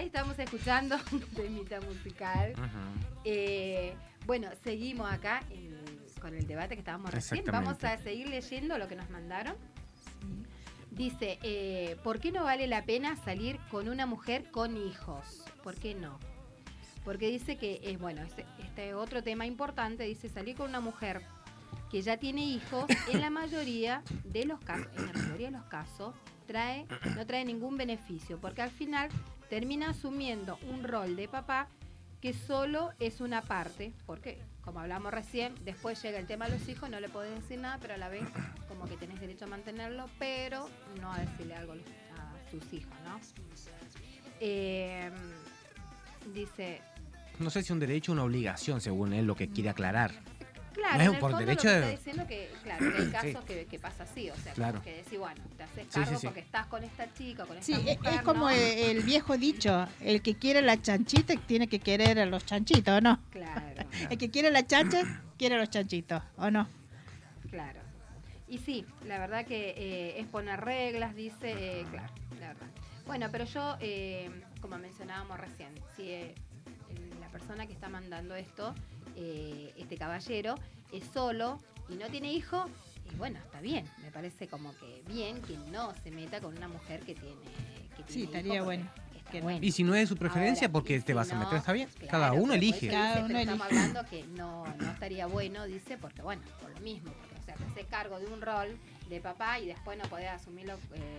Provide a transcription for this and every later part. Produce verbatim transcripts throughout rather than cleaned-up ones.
Ahí estamos escuchando temita musical. Uh-huh. Eh, bueno, seguimos acá en, con el debate que estábamos recién. Vamos a seguir leyendo lo que nos mandaron. Sí. Dice, eh, ¿por qué no vale la pena salir con una mujer con hijos? ¿Por qué no? Porque dice que, es bueno, este, este otro tema importante, dice salir con una mujer que ya tiene hijos, en la mayoría de los casos, en la mayoría de los casos, trae, no trae ningún beneficio, porque al final termina asumiendo un rol de papá que solo es una parte, porque, como hablamos recién, después llega el tema de los hijos, no le podés decir nada, pero a la vez como que tenés derecho a mantenerlo, pero no a decirle algo a sus hijos, ¿no? Eh, dice... No sé si un derecho o una obligación, según él, lo que quiere aclarar. Claro, no es en el por fondo derecho lo que de... está diciendo que, claro, que hay casos Sí. que, que pasa así, o sea, Claro. como que decís, bueno, te haces Sí, cargo sí, sí. porque estás con esta chica, con esta Sí, mujer, es, es como ¿no? el, el viejo dicho, el que quiere la chanchita tiene que querer a los chanchitos, ¿o no? Claro, El que quiere la chancha quiere a los chanchitos, ¿o no? claro. Y sí, la verdad que eh, es poner reglas, dice, eh, claro, la verdad. Bueno, pero yo, eh, como mencionábamos recién, si eh, la persona que está mandando esto, eh, este caballero, es solo y no tiene hijo, y bueno, está bien, me parece como que bien que no se meta con una mujer que tiene, que tiene Sí, estaría hijo, bueno. está Que no. bueno. Y si no es de su preferencia, Ahora, porque y te si vas a no, meter, está bien. claro, Cada uno pero por elige. eso Cada dice, uno pero estamos elige. hablando que no, no estaría bueno, dice, porque bueno, por lo mismo, porque o sea, te haces cargo de un rol de papá y después no podés asumirlo eh,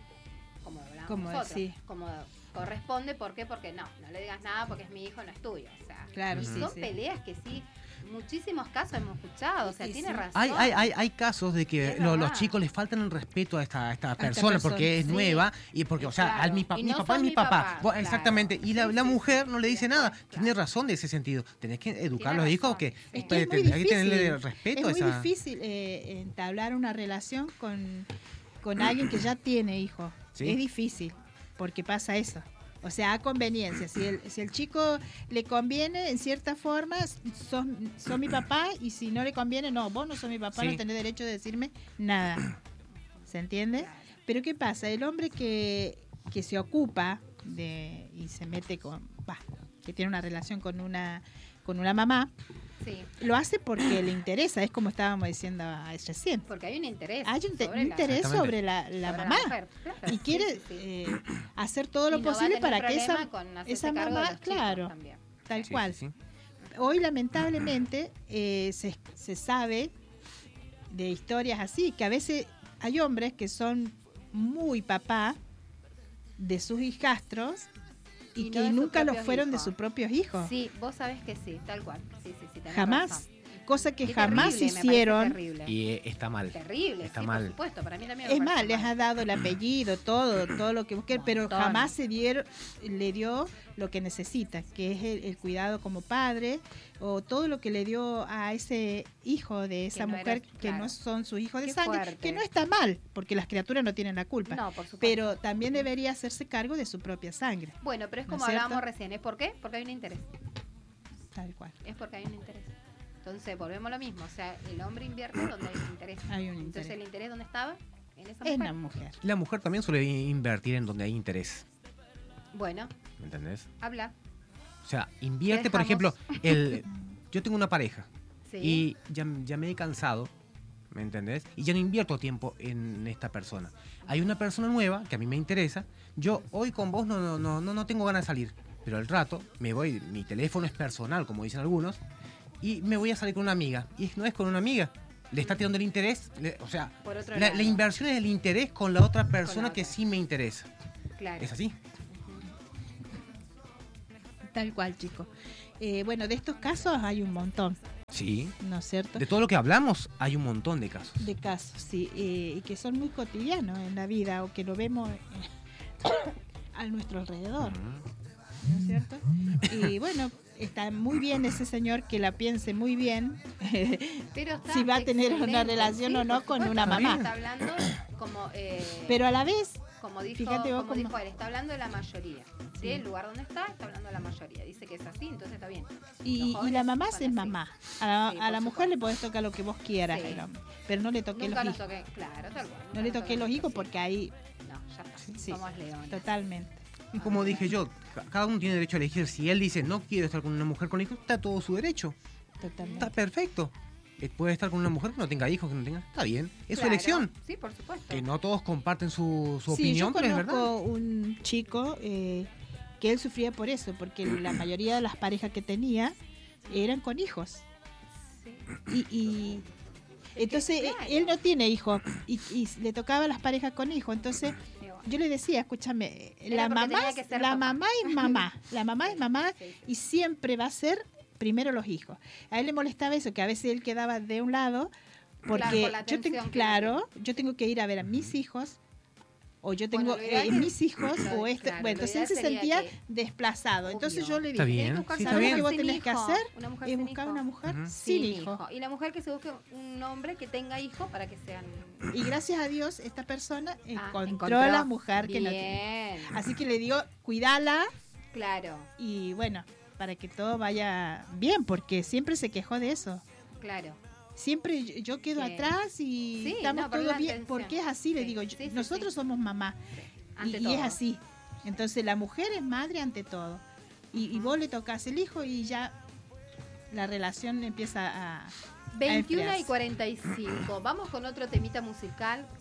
como hablamos Como nosotros, sí. como corresponde. ¿Por qué? Porque no, no le digas nada porque es mi hijo, no es tuyo. O sea, Claro, Ujú. sí, son sí. peleas que sí, muchísimos casos hemos escuchado, o sea, Y tiene sí. razón. Hay, hay, hay, hay casos de que Es lo- los verdad. chicos les faltan el respeto a esta, a esta esta persona persona, porque es sí. nueva y porque, o sea, Claro. al mi, pa- Y mi no papá es sos mi mi papá. papá, Vos- claro. Exactamente. Y la, Sí, la sí, mujer sí. no le Y dice después, nada. claro. Tiene razón de ese sentido. Tenés que educar a Tiene los hijos razón, que sí. Es que es muy hay que tenerle difícil, respeto es a muy esa. difícil eh, entablar una relación con, con alguien que ya tiene hijos. Sí. Es difícil, porque pasa eso. O sea, a conveniencia. Si el, si el chico le conviene, en cierta forma, sos, sos mi papá, y si no le conviene, no, vos no sos mi papá, Sí. no tenés derecho de decirme nada. ¿Se entiende? Pero ¿qué pasa? El hombre que, que se ocupa de y se mete con... bah, que tiene una relación con una, con una mamá, Sí, lo hace porque le interesa, es como estábamos diciendo recién. porque hay un interés. Hay un te- sobre la- interés Exactamente. sobre la, la sobre mamá mujer, claro, y sí, quiere sí, sí. eh, hacer todo Y lo no va a posible tener para que problema esa, con hacerse esa cargo de mamá, los chicos claro, también. tal Sí, cual. sí, sí. Hoy lamentablemente eh, se, se sabe de historias así, que a veces hay hombres que son muy papá de sus hijastros y, Y que no de sus nunca lo propios fueron de hijos. sus propios hijos. Sí, vos sabés que sí, tal cual. Sí, sí, sí, tenés Jamás. razón. Cosa que Qué jamás terrible, me parece hicieron. terrible. Y eh, está mal. Terrible, Está sí, mal. por supuesto, para mí también me Es parece más, les mal. ha dado el apellido, todo, todo lo que busquen, pero Montón. jamás se dieron, le dio lo que necesita, que es el, el cuidado como padre, o todo lo que le dio a ese hijo de esa no mujer era- que claro. no son su hijo de Qué sangre, fuerte. que no está mal, porque las criaturas no tienen la culpa. No, por supuesto. Pero también debería hacerse cargo de su propia sangre, Bueno, pero es ¿No es como cierto? hablábamos recién. ¿Es por qué? Porque hay un interés. tal cual. Es porque hay un interés. Entonces, volvemos a lo mismo. O sea, el hombre invierte donde hay un interés. Hay un Entonces, interés. ¿el interés dónde estaba? En esa Es mujer. una mujer. La mujer también suele invertir en donde hay interés. Bueno, ¿Me entendés? habla. O sea, invierte, Te por ejemplo, dejamos. el yo tengo una pareja Sí. y ya, ya me he cansado, ¿me entendés? Y ya no invierto tiempo en esta persona. Hay una persona nueva que a mí me interesa. Yo hoy con vos no, no, no, no, no tengo ganas de salir, pero al rato me voy, mi teléfono es personal, como dicen algunos, y me voy a salir con una amiga. Y no es con una amiga. Le está tirando el interés, le- o sea, Por otro la, lado. la inversión es el interés con la otra persona otra. que sí me interesa. Claro. ¿Es así? Tal cual, chicos. Eh, bueno, de estos casos hay un montón, Sí. ¿no es cierto? De todo lo que hablamos, hay un montón de casos. De casos, sí, eh, y que son muy cotidianos en la vida o que lo vemos eh, a nuestro alrededor, ¿no es cierto? Y bueno, está muy bien ese señor que la piense muy bien Pero está si va a tener una excelente, relación sí, o no por con supuesto, una porque mamá. Está hablando como, eh, Pero a la vez, como dijo, fíjate vos como cómo- dijo él, está hablando de la mayoría. ¿Sí? Sí. El lugar donde está, está hablando de la mayoría. Dice que es así, entonces está bien. y, Los y jóvenes la mamá son es así. mamá. A la, Sí, a la por mujer supuesto. le podés tocar lo que vos quieras, Sí. al hombre, pero no le toques Nunca los nos hijos. toqué, claro, tal cual. No nunca le nos toqué los toqué hijos sí. porque ahí, No, ya está. sí, Somos leones. totalmente. Y como dije yo, ca- cada uno tiene derecho a elegir. Si él dice no quiero estar con una mujer con hijos, está todo su derecho. Totalmente. Está perfecto. Eh, Puede estar con una mujer que no tenga hijos, que no tenga... Está bien, es su Claro, elección. Sí, por supuesto. Que no todos comparten su, su Sí, opinión, yo pero es verdad. conozco un chico eh, que él sufría por eso, porque la mayoría de las parejas que tenía eran con hijos. Sí. Y, y entonces claro. eh, él no tiene hijos y, y le tocaba a las parejas con hijos. Entonces Sí, bueno. yo le decía, escúchame, Era la porque mamá, tenía que ser la papá. mamá es mamá, la mamá es mamá Sí, sí. y siempre va a ser primero los hijos. A él le molestaba eso, que a veces él quedaba de un lado porque Claro, por la yo tengo, atención que claro, yo tengo que ir a ver a mis hijos o yo tengo Bueno, lo ideal eh, que- mis hijos Claro, o este, claro, bueno, lo entonces él se ideal sería sentía que- desplazado. Entonces Obvio. yo le Está dije, bien. Tiene que buscarse Sí, una está ¿sabes bien. lo que vos mujer tenés sin que hijo, hacer? Una mujer Es sin buscar hijo. una mujer Ujú. sin hijo. Y la mujer que se busque un hombre que tenga hijo para que sean... Y gracias a Dios esta persona Ah, encontró, encontró. a la mujer que no tiene. Bien. Así que le digo, cuídala Claro, y bueno, para que todo vaya bien, porque siempre se quejó de eso. claro. Siempre yo- yo quedo Que- atrás y Sí, estamos no, pero todos la bien, atención. porque es así, le Sí, digo, yo- sí, sí, nosotros sí. somos mamá y, Ante y todo. es así. Entonces la mujer es madre ante todo. Y, y vos le tocas el hijo y ya la relación empieza a... veintiuna y enfriarse. cuarenta y cinco. Vamos con otro temita musical.